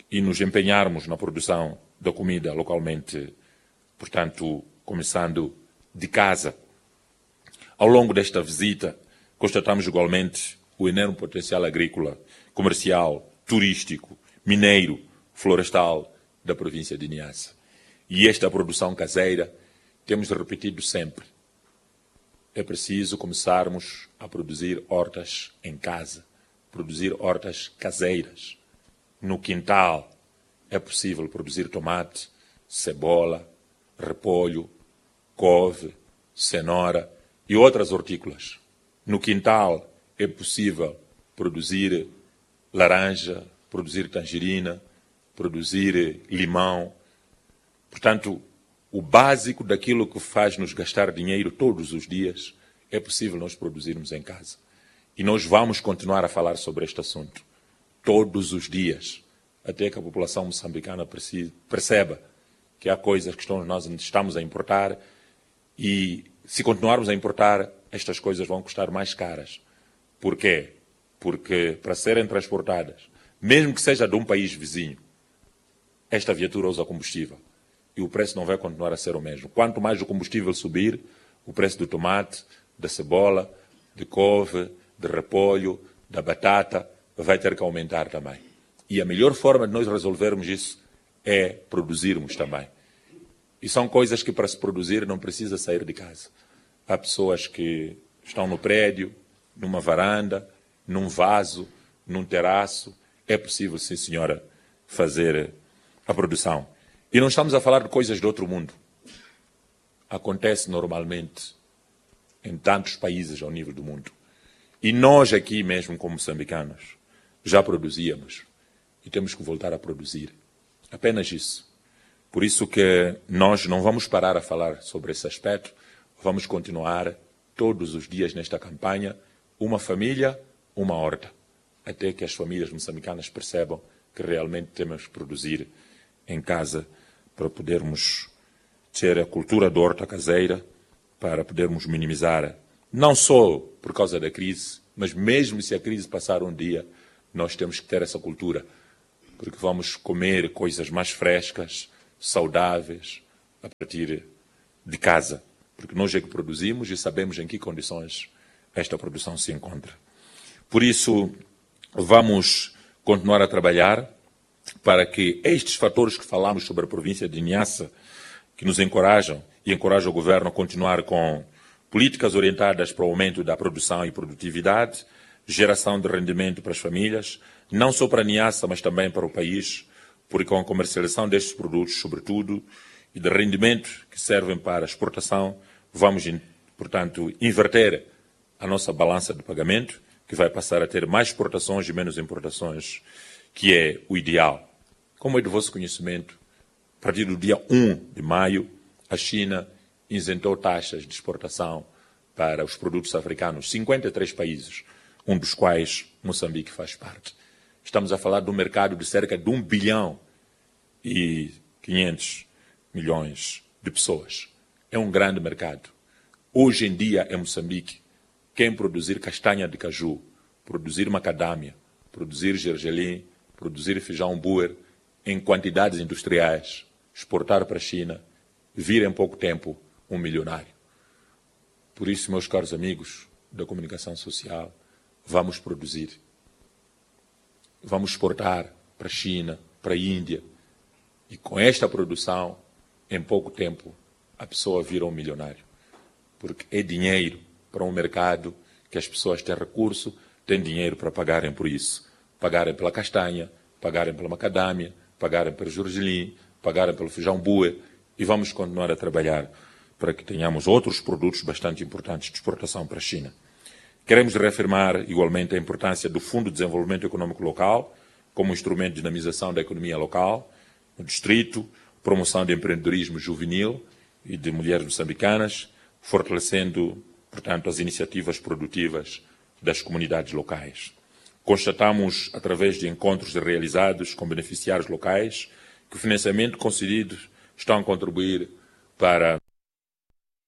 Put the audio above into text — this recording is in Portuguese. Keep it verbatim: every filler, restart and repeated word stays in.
e nos empenharmos na produção da comida localmente, portanto, começando de casa. Ao longo desta visita, constatamos igualmente o enorme potencial agrícola, comercial, turístico, mineiro, florestal da província de Niassa. E esta produção caseira temos repetido sempre. É preciso começarmos a produzir hortas em casa, produzir hortas caseiras. No quintal é possível produzir tomate, cebola, repolho, couve, cenoura e outras hortícolas. No quintal é possível produzir laranja, produzir tangerina, produzir limão. Portanto, o básico daquilo que faz-nos gastar dinheiro todos os dias é possível nós produzirmos em casa. E nós vamos continuar a falar sobre este assunto todos os dias, até que a população moçambicana perceba que há coisas que nós estamos a importar e, se continuarmos a importar, estas coisas vão custar mais caras. Por quê? Porque, para serem transportadas, mesmo que seja de um país vizinho, esta viatura usa combustível e o preço não vai continuar a ser o mesmo. Quanto mais o combustível subir, o preço do tomate, da cebola, de couve, de repolho, da batata, vai ter que aumentar também. E a melhor forma de nós resolvermos isso é produzirmos também. E são coisas que, para se produzir, não precisa sair de casa. Há pessoas que estão no prédio, numa varanda, num vaso, num terraço. É possível, sim, senhora, fazer a produção. E não estamos a falar de coisas de outro mundo. Acontece normalmente em tantos países ao nível do mundo. E nós aqui mesmo, como moçambicanos, já produzíamos e temos que voltar a produzir. Apenas isso. Por isso que nós não vamos parar a falar sobre esse aspecto, vamos continuar todos os dias nesta campanha, uma família, uma horta, até que as famílias moçambicanas percebam que realmente temos que produzir em casa para podermos ter a cultura da horta caseira, para podermos minimizar, não só por causa da crise, mas mesmo se a crise passar um dia, nós temos que ter essa cultura, porque vamos comer coisas mais frescas, saudáveis, a partir de casa. Porque nós é que produzimos e sabemos em que condições esta produção se encontra. Por isso, vamos continuar a trabalhar para que estes fatores que falamos sobre a província de Niassa, que nos encorajam e encorajam o governo a continuar com políticas orientadas para o aumento da produção e produtividade, geração de rendimento para as famílias, não só para Niassa, mas também para o país, porque com a comercialização destes produtos, sobretudo, e de rendimento que servem para a exportação, vamos, portanto, inverter a nossa balança de pagamento, que vai passar a ter mais exportações e menos importações, que é o ideal. Como é do vosso conhecimento, a partir do dia um de maio, a China isentou taxas de exportação para os produtos africanos, cinquenta e três países, um dos quais Moçambique faz parte. Estamos a falar de um mercado de cerca de um bilhão e quinhentos milhões de pessoas. É um grande mercado. Hoje em dia, em Moçambique, quem produzir castanha de caju, produzir macadâmia, produzir gergelim, produzir feijão buer, em quantidades industriais, exportar para a China, vir em pouco tempo um milionário. Por isso, meus caros amigos da comunicação social, vamos produzir. Vamos exportar para a China, para a Índia. E com esta produção, em pouco tempo, a pessoa vira um milionário. Porque é dinheiro para um mercado que as pessoas têm recurso, têm dinheiro para pagarem por isso. Pagarem pela castanha, pagarem pela macadâmia, pagarem pelo gergelim, pagarem pelo feijão buer. E vamos continuar a trabalhar para que tenhamos outros produtos bastante importantes de exportação para a China. Queremos reafirmar, igualmente, a importância do Fundo de Desenvolvimento Econômico Local como instrumento de dinamização da economia local, no distrito, promoção de empreendedorismo juvenil e de mulheres moçambicanas, fortalecendo, portanto, as iniciativas produtivas das comunidades locais. Constatamos, através de encontros realizados com beneficiários locais, que o financiamento concedido está a contribuir para